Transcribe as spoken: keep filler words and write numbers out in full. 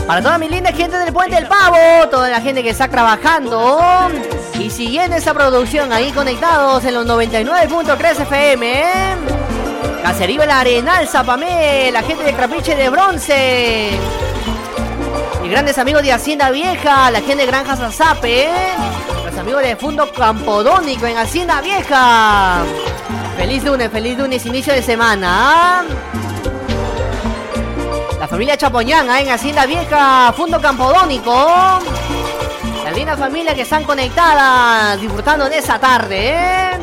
Para toda mi linda gente del Puente del Pavo, toda la gente que está trabajando y siguiendo esa producción ahí conectados en los noventa y nueve punto tres F M, ¿eh? Caserío El Arenal, Zapamé, la gente de Trapiche de Bronce, y grandes amigos de Hacienda Vieja, la gente de Granja Zazape, ¿eh? Los amigos de Fundo Campodónico en Hacienda Vieja. Feliz lunes, feliz lunes, inicio de semana. La familia Chapoñán, ¿eh? En Hacienda Vieja, Fundo Campodónico. Las lindas familias que están conectadas, disfrutando de esa tarde, ¿eh?